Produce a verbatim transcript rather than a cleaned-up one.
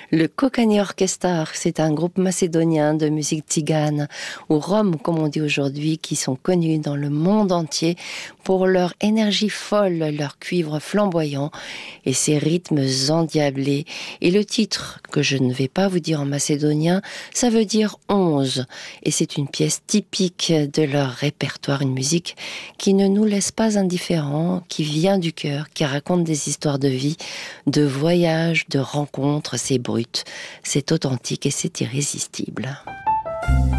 Le Kokani Orchestra, c'est un groupe macédonien de musique tzigane, ou Rom, comme on dit aujourd'hui, qui sont connus dans le monde entier pour leur énergie folle, leur cuivre flamboyant et ses rythmes endiablés. Et le titre, que je ne vais pas vous dire en macédonien, ça veut dire onze. Et c'est une pièce typique de leur répertoire, une musique qui ne nous laisse pas indifférents, qui vient du cœur, qui raconte des histoires de vie, de voyages, de rencontres. C'est brut, c'est authentique et c'est irrésistible.